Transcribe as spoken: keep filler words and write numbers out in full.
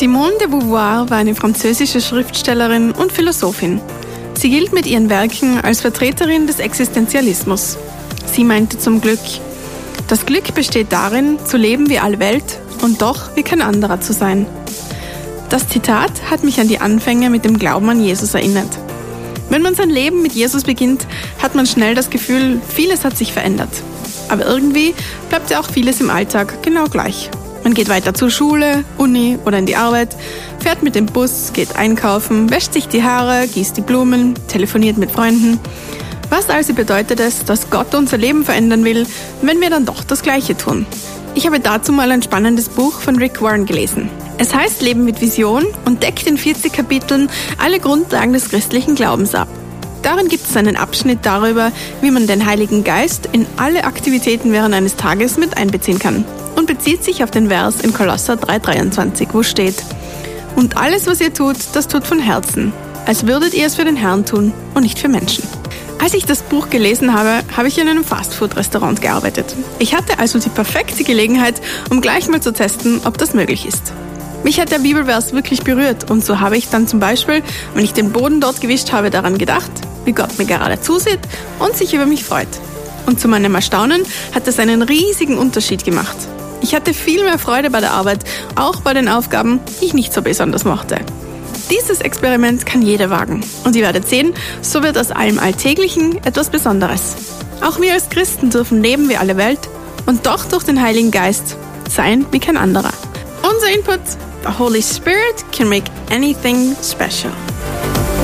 Simone de Beauvoir war eine französische Schriftstellerin und Philosophin. Sie gilt mit ihren Werken als Vertreterin des Existenzialismus. Sie meinte zum Glück: Das Glück besteht darin, zu leben wie alle Welt und doch wie kein anderer zu sein. Das Zitat hat mich an die Anfänge mit dem Glauben an Jesus erinnert. Wenn man sein Leben mit Jesus beginnt, hat man schnell das Gefühl, vieles hat sich verändert. Aber irgendwie bleibt ja auch vieles im Alltag genau gleich. Man geht weiter zur Schule, Uni oder in die Arbeit, fährt mit dem Bus, geht einkaufen, wäscht sich die Haare, gießt die Blumen, telefoniert mit Freunden. Was also bedeutet es, dass Gott unser Leben verändern will, wenn wir dann doch das Gleiche tun? Ich habe dazu mal ein spannendes Buch von Rick Warren gelesen. Es heißt Leben mit Vision und deckt in vierzig Kapiteln alle Grundlagen des christlichen Glaubens ab. Darin gibt es einen Abschnitt darüber, wie man den Heiligen Geist in alle Aktivitäten während eines Tages mit einbeziehen kann und bezieht sich auf den Vers in Kolosser drei dreiundzwanzig, wo steht: Und alles, was ihr tut, das tut von Herzen, als würdet ihr es für den Herrn tun und nicht für Menschen. Als ich das Buch gelesen habe, habe ich in einem Fastfood-Restaurant gearbeitet. Ich hatte also die perfekte Gelegenheit, um gleich mal zu testen, ob das möglich ist. Mich hat der Bibelvers wirklich berührt und so habe ich dann zum Beispiel, wenn ich den Boden dort gewischt habe, daran gedacht, wie Gott mir gerade zusieht und sich über mich freut. Und zu meinem Erstaunen hat es einen riesigen Unterschied gemacht. Ich hatte viel mehr Freude bei der Arbeit, auch bei den Aufgaben, die ich nicht so besonders mochte. Dieses Experiment kann jeder wagen. Und ihr werdet sehen, so wird aus allem Alltäglichen etwas Besonderes. Auch wir als Christen dürfen leben wie alle Welt und doch durch den Heiligen Geist sein wie kein anderer. Unser Input: The Holy Spirit can make anything special.